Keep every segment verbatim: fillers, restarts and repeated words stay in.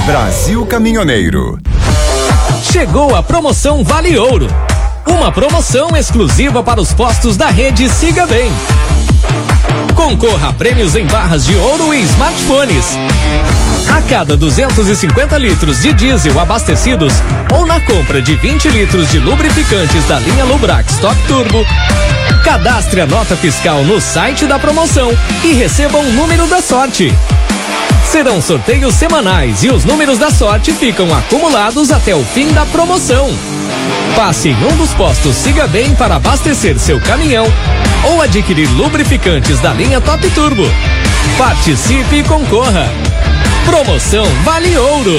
Brasil Caminhoneiro. Chegou a promoção Vale Ouro. Uma promoção exclusiva para os postos da rede Siga Bem. Concorra a prêmios em barras de ouro e smartphones. A cada duzentos e cinquenta litros de diesel abastecidos ou na compra de vinte litros de lubrificantes da linha Lubrax Top Turbo, cadastre a nota fiscal no site da promoção e receba um número da sorte. Serão sorteios semanais e os números da sorte ficam acumulados até o fim da promoção. Passe em um dos postos Siga Bem para abastecer seu caminhão ou adquirir lubrificantes da linha Top Turbo. Participe e concorra. Promoção Vale Ouro.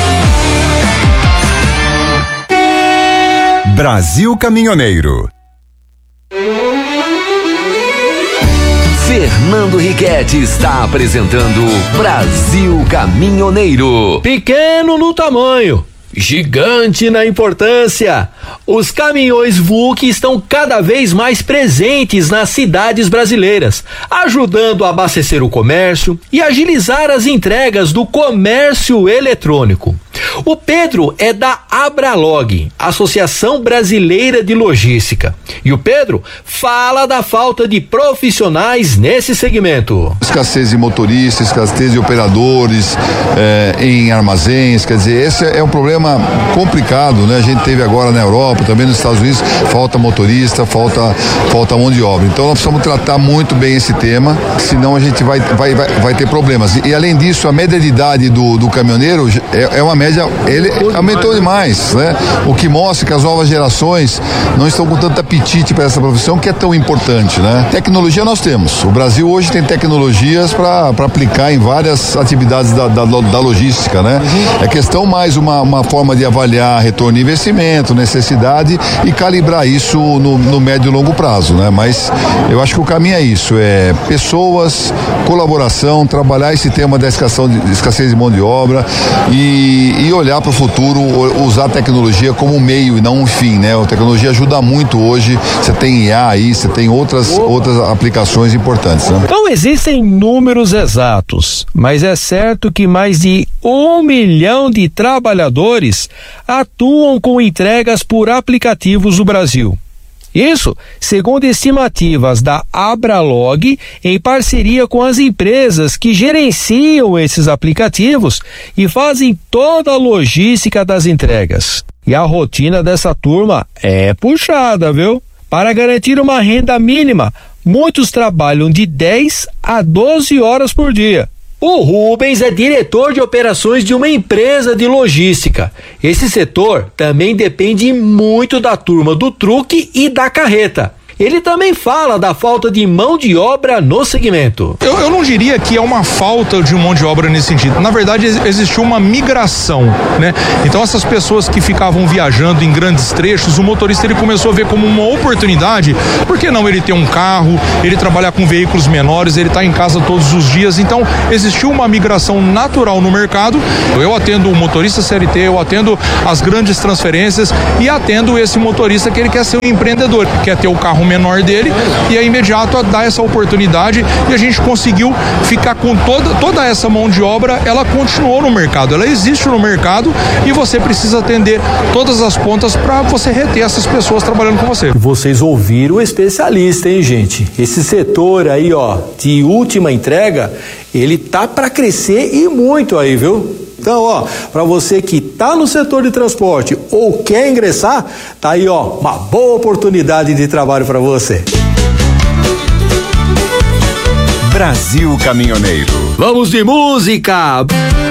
Brasil Caminhoneiro. Fernando Riquetti está apresentando Brasil Caminhoneiro. Pequeno no tamanho, gigante na importância. Os caminhões V U C estão cada vez mais presentes nas cidades brasileiras, ajudando a abastecer o comércio e agilizar as entregas do comércio eletrônico. O Pedro é da Abralog, Associação Brasileira de Logística. E o Pedro fala da falta de profissionais nesse segmento. Escassez de motoristas, escassez de operadores eh, em armazéns, quer dizer, esse é um problema complicado, né? A gente teve agora na Europa, também nos Estados Unidos, falta motorista, falta, falta mão de obra. Então nós precisamos tratar muito bem esse tema, senão a gente vai, vai, vai, vai ter problemas. E, e além disso, a média de idade do, do caminhoneiro é, é uma média, ele aumentou demais, né? O que mostra que as novas gerações não estão com tanto apetite para essa profissão que é tão importante, né? Tecnologia nós temos. O Brasil hoje tem tecnologias para aplicar em várias atividades da, da, da logística, né? É questão mais uma, uma forma de avaliar retorno de investimento, necessidade e calibrar isso no, no médio e longo prazo, né? Mas eu acho que o caminho é isso, é pessoas, colaboração, trabalhar esse tema da escassez de, escassez de mão de obra e, e olhar para o futuro, usar a tecnologia como um meio e não um fim, né? A tecnologia ajuda muito hoje, você tem I A aí, você tem outras, outras aplicações importantes, né? Não existem números exatos, mas é certo que mais de um milhão de trabalhadores atuam com entregas por aplicativos no Brasil. Isso, segundo estimativas da Abralog, em parceria com as empresas que gerenciam esses aplicativos e fazem toda a logística das entregas. E a rotina dessa turma é puxada, viu? Para garantir uma renda mínima, muitos trabalham de dez a doze horas por dia. O Rubens é diretor de operações de uma empresa de logística. Esse setor também depende muito da turma do truque e da carreta. Ele também fala da falta de mão de obra no segmento. Eu, eu não diria que é uma falta de mão de obra nesse sentido. Na verdade, existiu uma migração, né? Então, essas pessoas que ficavam viajando em grandes trechos, o motorista ele começou a ver como uma oportunidade. Por que não ele ter um carro, ele trabalhar com veículos menores, ele tá em casa todos os dias. Então, existiu uma migração natural no mercado. Eu atendo o motorista C L T, eu atendo as grandes transferências e atendo esse motorista que ele quer ser um empreendedor, quer ter o carro menor dele e é imediato a dar essa oportunidade e a gente conseguiu ficar com toda, toda essa mão de obra, ela continuou no mercado, ela existe no mercado e você precisa atender todas as pontas para você reter essas pessoas trabalhando com você. Vocês ouviram o especialista, hein, gente? Esse setor aí, ó, de última entrega, ele tá para crescer e muito aí, viu? Então, ó, para você que tá no setor de transporte ou quer ingressar, tá aí, ó, uma boa oportunidade de trabalho para você. Brasil Caminhoneiro. Vamos de música!